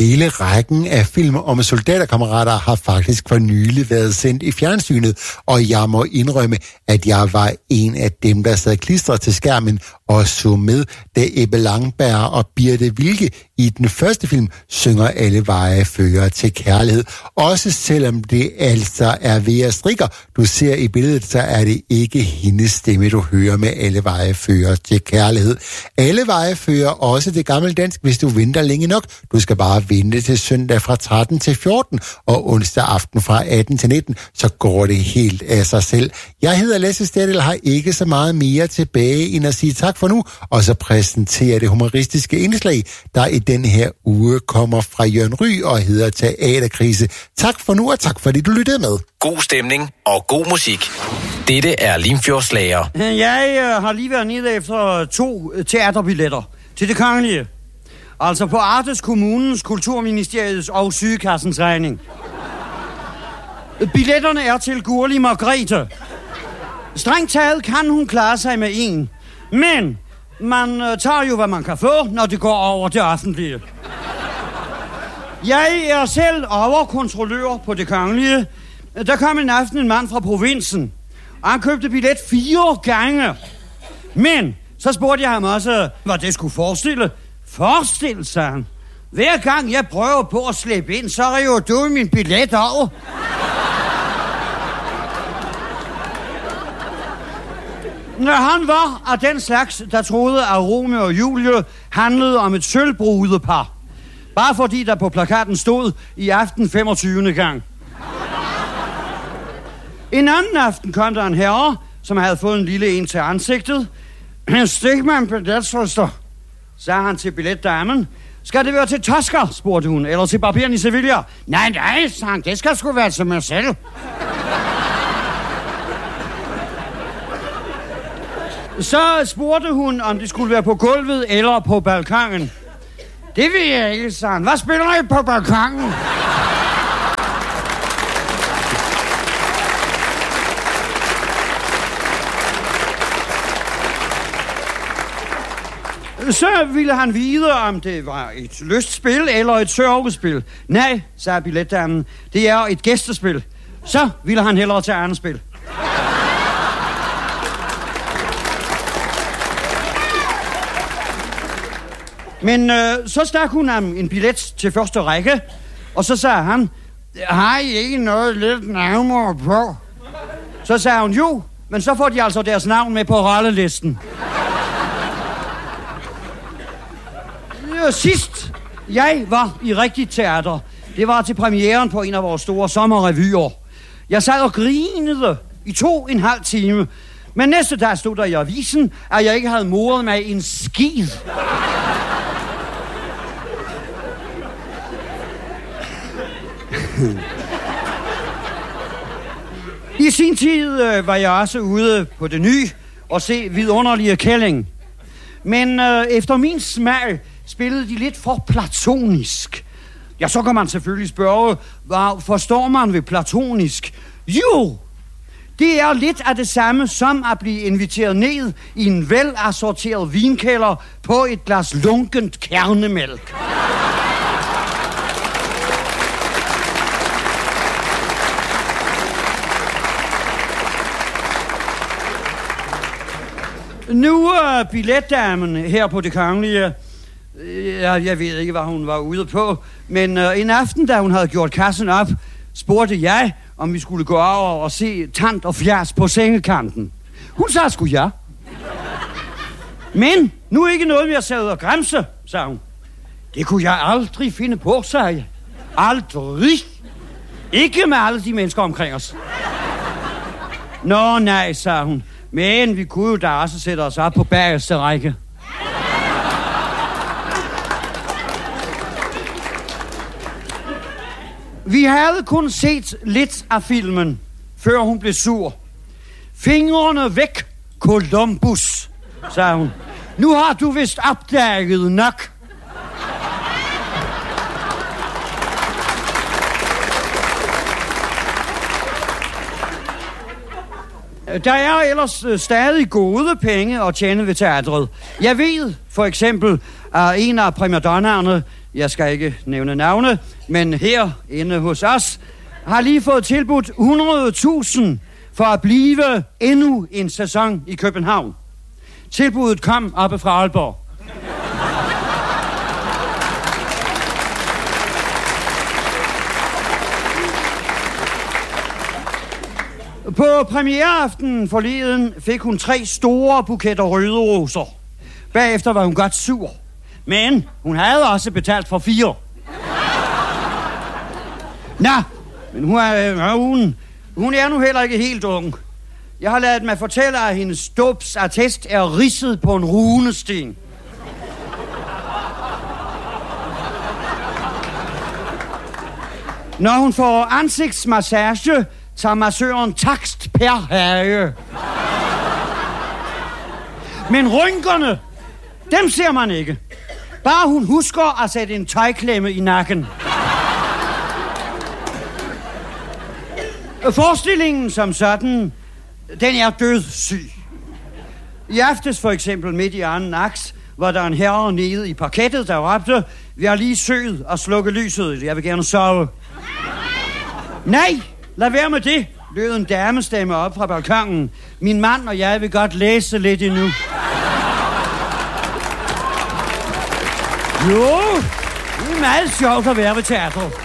Hele rækken af film om soldaterkammerater har faktisk for nylig været sendt i fjernsynet, og jeg må indrømme, at jeg var en af dem, der sad klistret til skærmen og så med, da Ebbe Langberg og Birte Wilke i den første film synger Alle veje fører til kærlighed. Også selvom det altså er Vera Strikker, du ser i billedet, så er det ikke hendes stemme, du hører med Alle veje fører til kærlighed. Alle veje fører også det gammeldansk, hvis du venter længe nok. Du skal bare vente til søndag fra 13 til 14 og onsdag aften fra 18 til 19, så går det helt af sig selv. Jeg hedder Lasse Stedel, har ikke så meget mere tilbage end at sige tak for nu, og så præsentere det humoristiske indslag, der i den her uge kommer fra Jørgen Ry og hedder Teaterkrise. Tak for nu, og tak fordi du lyttede med. God stemning og god musik. Dette er Limfjordsslager. Jeg har lige været nede efter 2 teaterbilletter til Det Kongelige. Altså på Artes Kommunens, Kulturministeriets og Sygekassens regning. Billetterne er til Gurli Margrethe. Strengt taget kan hun klare sig med 1. Men man tager jo, hvad man kan få, når det går over det offentlige. Jeg er selv overkontrollør på Det Kongelige. Der kom en aften en mand fra provinsen, og han købte billet 4 gange. Men så spurgte jeg ham også, hvad det skulle forestille. Forestil, sagde han. Hver gang jeg prøver på at slippe ind, så river du min billet over. Når han var af den slags, der troede, at Romeo og Julie handlede om et sølvbrudepar. Bare fordi der på plakaten stod i aften 25. gang. En anden aften kom der en herre, som havde fået en lille en til ansigtet. Stik mig en billetsøster, sagde han til billetdamen. Skal det være til Tosca, spurgte hun, eller til Barberen i Sevilla? Nej, sagde han, det skal sgu være til mig selv. Så spurgte hun, om det skulle være på gulvet eller på balkongen. Det ved jeg ikke, sagde han. Hvad spiller I på balkongen? Så ville han vide, om det var et lystspil eller et sørgespil. Nej, sagde billetdamen, det er et gæstespil. Så ville han hellere tage andet spil. Men så stak hun ham en billet til første række, og så sagde han, har I ikke noget lidt nærmere på? Så sagde hun, jo, men så får de altså deres navn med på rollelisten. Sidst jeg var i rigtigt teater, det var til premieren på en af vores store sommerrevyer. Jeg sad og grinede i 2,5 time, men næste dag stod der i avisen, at jeg ikke havde moret mig en skid. I sin tid var jeg også ude på det nye og se vidunderlige Kælling. Men efter min smag spillede de lidt for platonisk. Ja, så kan man selvfølgelig spørge, hvad forstår man ved platonisk? Jo, det er lidt af det samme som at blive inviteret ned i en velassorteret vinkælder på et glas lunkent kernemælk. Nu er billetdamen her på Det Kongelige. Jeg ved ikke, hvad hun var ude på, men en aften, da hun havde gjort kassen op, spurgte jeg, om vi skulle gå over og se Tant og Fjers på sengekanten. Hun sagde sgu ja. Men nu ikke noget med at sidde og græmse, sagde hun. Det kunne jeg aldrig finde på, sagde jeg. Aldrig. Ikke med alle de mennesker omkring os. Nå nej, sagde hun. Men vi kunne jo da også sætte os op på bagerste række. Vi havde kun set lidt af filmen, før hun blev sur. Fingrene væk, Columbus, sagde hun. Nu har du vist opdaget nok. Der er ellers stadig gode penge at tjene ved teatret. Jeg ved for eksempel, at en af primadonnaerne, jeg skal ikke nævne navne, men herinde hos os, har lige fået tilbudt 100.000 for at blive endnu en sæson i København. Tilbuddet kom oppe fra Aalborg. På premiereaftenen forleden fik hun 3 store buketter røde roser. Bagefter var hun godt sur. Men hun havde også betalt for 4. Nå, men hun er nu heller ikke helt ung. Jeg har ladet mig fortælle, at hendes dåbsattest er ridset på en runesten. Når hun får ansigtsmassage, tager massøren takst per hage. Men rynkerne, dem ser man ikke. Bare hun husker at sætte en tøjklemme i nakken. Forestillingen som sådan, den er dødssyg. I aftes for eksempel midt i anden aks, var der en herre nede i parkettet, der råbte, vi er lige sød og slukke lyset, jeg vil gerne sove. Nej, lad være med det, lød en damestemme op fra balkongen. Min mand og jeg vil godt læse lidt endnu. Jo, det er meget sjovt at være ved teatret.